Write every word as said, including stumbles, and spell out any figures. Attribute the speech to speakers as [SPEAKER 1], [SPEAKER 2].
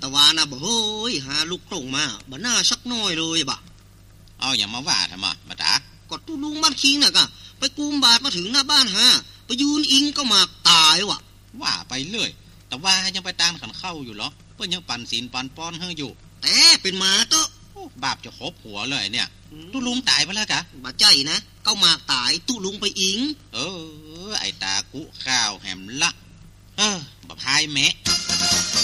[SPEAKER 1] แต่ว่านะบ่เฮ้ยหาลูกตรงมาบ่น่าสักน้อยเลยบ่
[SPEAKER 2] เอาอย่ามาว่าทำไมมาตาก
[SPEAKER 1] ดตู้ลุงบ้านคิงน่ะก็ไปกุมบาทมาถึงหน้าบ้านหาไปยืนอิงก็หมากตายว่ะ
[SPEAKER 2] ว่าไปเรื่อยแต่ว่ายังไปตามขันเข้าอยู่หรอเพิ่นยังปั่นศีลปั่นป้อนเฮาอยู่
[SPEAKER 1] แต่เป็นหมาเตอะ
[SPEAKER 2] บาปจะครบหัวเลยเนี่ยตู้ลุงตายไปแล้วกะ
[SPEAKER 1] บ่ใจนะเก้าหมากตายตู้ลุงไปอิง
[SPEAKER 2] เออไอ้ตากุข้าวแหมละเออบ่พายแมะ